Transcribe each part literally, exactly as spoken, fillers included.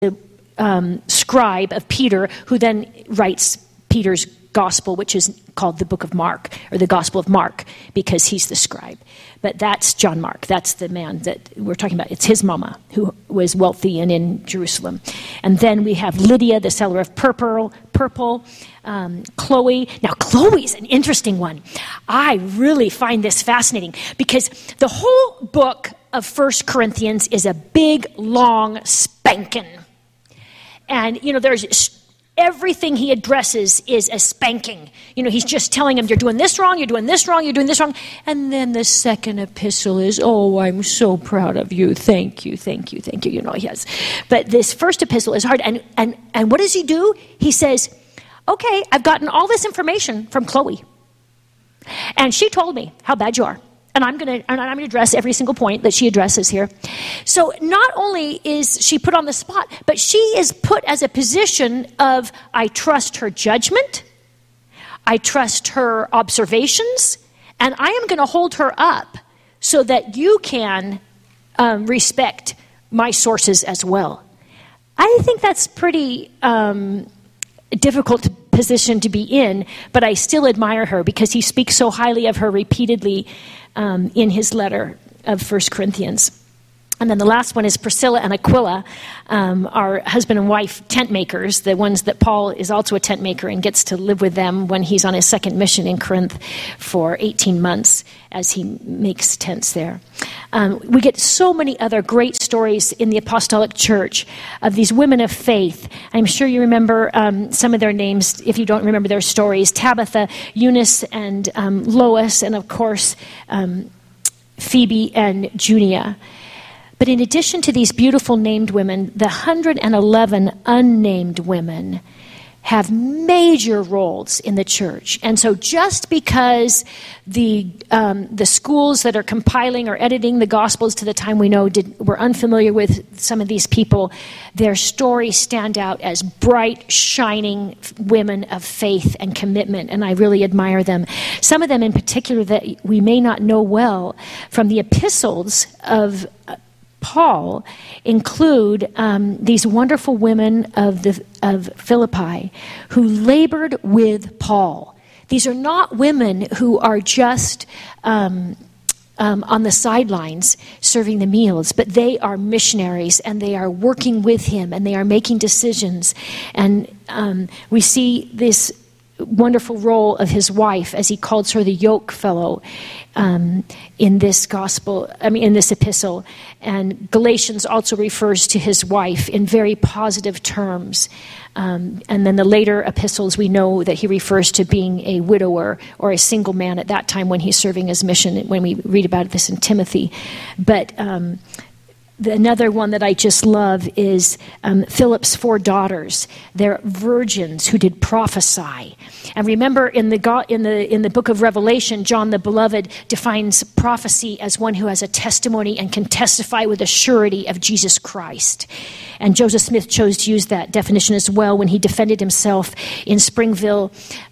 the um, scribe of Peter, who then writes Peter's gospel, which is called the book of Mark, or the Gospel of Mark, because he's the scribe. But that's John Mark. That's the man that we're talking about. It's his mama, who was wealthy and in Jerusalem. And then we have Lydia, the seller of purple, purple um, Chloe. Now, Chloe's an interesting one. I really find this fascinating, because the whole book of First Corinthians is a big, long spanking. And, you know, there's everything he addresses is a spanking. You know, he's just telling him, you're doing this wrong, you're doing this wrong, you're doing this wrong. And then the second epistle is, oh, I'm so proud of you. Thank you, thank you, thank you. You know, he has. But this first epistle is hard. And, and, and what does he do? He says, okay, I've gotten all this information from Chloe. And she told me how bad you are. And I'm going to and I'm going to address every single point that she addresses here. So not only is she put on the spot, but she is put as a position of, I trust her judgment, I trust her observations, and I am going to hold her up so that you can um, respect my sources as well. I think that's pretty um, difficult position to be in, but I still admire her because he speaks so highly of her repeatedly Um, in his letter of First Corinthians. And then the last one is Priscilla and Aquila, um, our husband and wife tent makers, the ones that Paul is also a tent maker and gets to live with them when he's on his second mission in Corinth for eighteen months as he makes tents there. Um, we get so many other great stories in the apostolic church of these women of faith. I'm sure you remember um, some of their names if you don't remember their stories. Tabitha, Eunice, and um, Lois, and of course um, Phoebe and Junia. But in addition to these beautiful named women, the one hundred eleven unnamed women have major roles in the church. And so just because the um, the schools that are compiling or editing the Gospels to the time we know did, were unfamiliar with some of these people, their stories stand out as bright, shining women of faith and commitment, and I really admire them. Some of them in particular that we may not know well from the epistles of uh, Paul include um, these wonderful women of the of Philippi who labored with Paul. These are not women who are just um, um, on the sidelines serving the meals, but they are missionaries and they are working with him and they are making decisions. And um, we see this wonderful role of his wife as he calls her the yoke fellow um, in this gospel, I mean in this epistle. And Galatians also refers to his wife in very positive terms. Um, and then the later epistles, we know that he refers to being a widower or a single man at that time when he's serving his mission, when we read about this in Timothy. But um, The, another one that I just love is um, Philip's four daughters. They're virgins who did prophesy. And remember, in the God, in the in the book of Revelation, John the Beloved defines prophecy as one who has a testimony and can testify with a surety of Jesus Christ. And Joseph Smith chose to use that definition as well when he defended himself in Springville,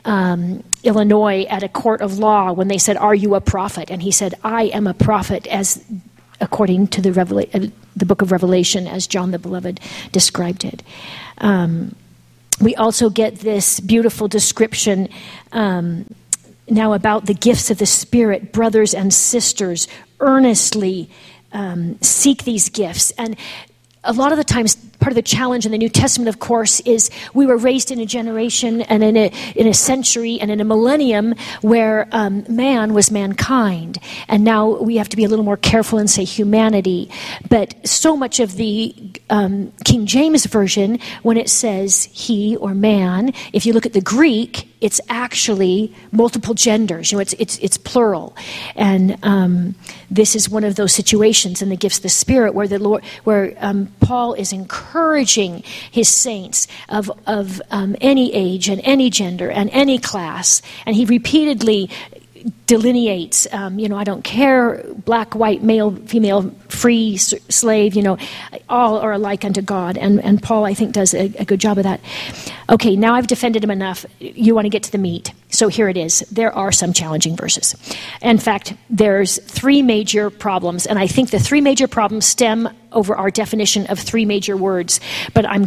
um, Illinois, at a court of law when they said, "Are you a prophet?" And he said, "I am a prophet," as according to the Revela- uh, the book of Revelation, as John the Beloved described it. Um, we also get this beautiful description um, now about the gifts of the Spirit. Brothers and sisters, earnestly um, seek these gifts. And a lot of the times, part of the challenge in the New Testament, of course, is we were raised in a generation and in a in a century and in a millennium where um, man was mankind. And now we have to be a little more careful and say humanity. But so much of the um, King James Version, when it says he or man, if you look at the Greek, it's actually multiple genders. You know, it's it's it's plural. And um, this is one of those situations in the gifts of the Spirit where the Lord, where um, Paul is encouraging his saints of of um, any age and any gender and any class, and he repeatedly delineates, um, you know, I don't care, black, white, male, female, free, s- slave, you know, all are alike unto God. And, and Paul, I think, does a, a good job of that. Okay, now I've defended him enough. You want to get to the meat. So here it is. There are some challenging verses. In fact, there's three major problems, and I think the three major problems stem over our definition of three major words, but I'm